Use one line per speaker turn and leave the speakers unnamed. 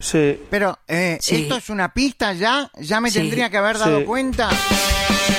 Sí.
Pero,
Sí.
¿esto es una pista ya? ¿Ya me
Sí.
tendría que haber dado
Sí.
cuenta?